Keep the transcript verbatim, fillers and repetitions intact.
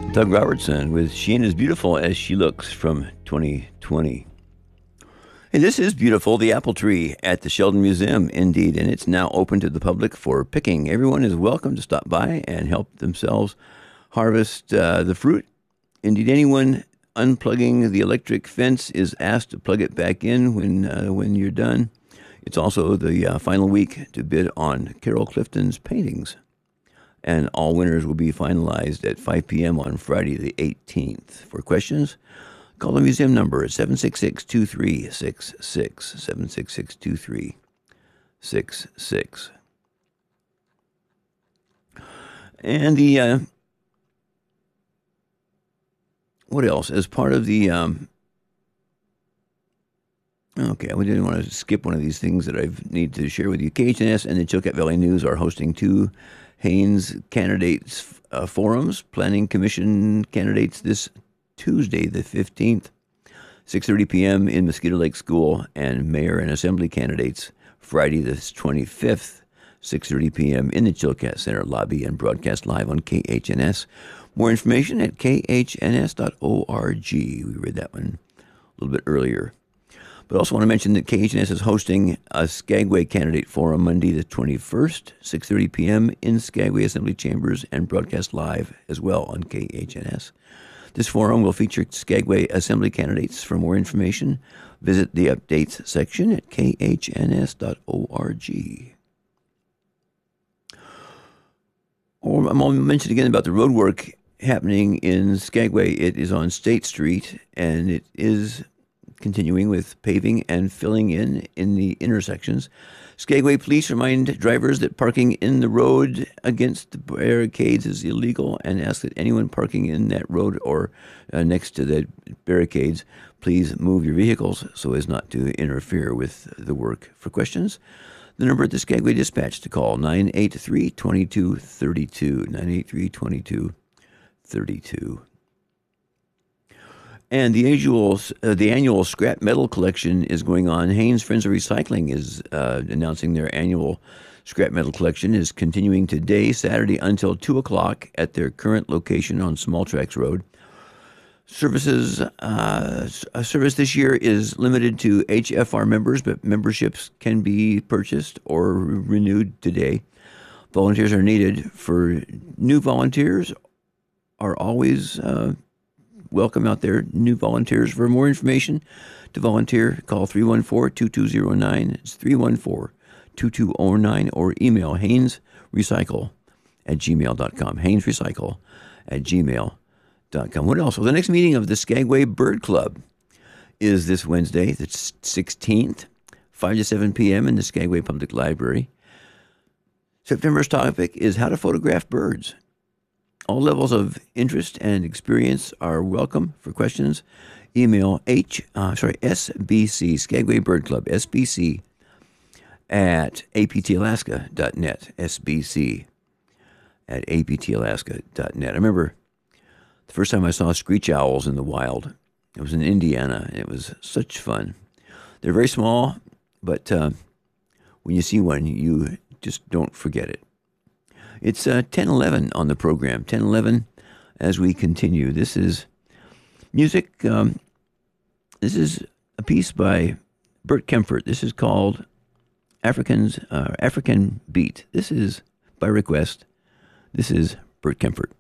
Doug Robertson with She Ain't As Beautiful As She Looks from twenty twenty. Hey, this is beautiful, the apple tree at the Sheldon Museum, indeed, and it's now open to the public for picking. Everyone is welcome to stop by and help themselves harvest uh, the fruit. Indeed, anyone unplugging the electric fence is asked to plug it back in when uh, when you're done. It's also the uh, final week to bid on Carol Clifton's paintings. And all winners will be finalized at five p.m. on Friday the eighteenth. For questions, call the museum number at seven six six, two three six six, seven six six, two three six six. And the, uh, what else? As part of the, um, okay, we didn't want to skip one of these things that I need to share with you. K H N S and the Chilkat Valley News are hosting two Haynes Candidates uh, Forums, Planning Commission candidates this Tuesday, the fifteenth, six thirty p.m. in Mosquito Lake School, and Mayor and Assembly candidates Friday, the twenty-fifth, six thirty p.m. in the Chilkat Center lobby and broadcast live on K H N S. More information at k h n s dot org. We read that one a little bit earlier. But I also want to mention that K H N S is hosting a Skagway Candidate Forum Monday the twenty-first, six thirty p.m. in Skagway Assembly Chambers and broadcast live as well on K H N S. This forum will feature Skagway Assembly candidates. For more information, visit the updates section at k h n s dot org. Or I'm going to mention again about the road work happening in Skagway. It is on State Street, and it is continuing with paving and filling in in the intersections. Skagway police remind drivers that parking in the road against the barricades is illegal and ask that anyone parking in that road or uh, next to the barricades, please move your vehicles so as not to interfere with the work. For questions, the number at the Skagway Dispatch to call, nine eight three, two two three two, nine eight three, two two three two. And the annual, uh, the annual scrap metal collection is going on. Haynes Friends of Recycling is uh, announcing their annual scrap metal collection is continuing today, Saturday, until two o'clock at their current location on Small Tracks Road. Services, uh, a service this year is limited to H F R members, but memberships can be purchased or renewed today. Volunteers are needed. For new volunteers are always uh, welcome out there, new volunteers. For more information to volunteer, call three one four, two two zero nine. It's three one four, two two zero nine, or email haynesrecycle at gmail dot com. haynesrecycle at gmail dot com. What else? Well, the next meeting of the Skagway Bird Club is this Wednesday, the sixteenth, five to seven p.m. in the Skagway Public Library. September's topic is how to photograph birds. All levels of interest and experience are welcome. For questions, email H, uh, sorry, S B C, Skagway Bird Club, S B C, at a p t alaska dot net, S B C at a p t alaska dot net. I remember the first time I saw screech owls in the wild. It was in Indiana, and it was such fun. They're very small, but uh, when you see one, you just don't forget it. It's uh, ten eleven on the program, ten eleven as we continue. This is music. Um, this is a piece by Bert Kempfert. This is called Africans, uh, African Beat. This is by request. This is Bert Kempfert.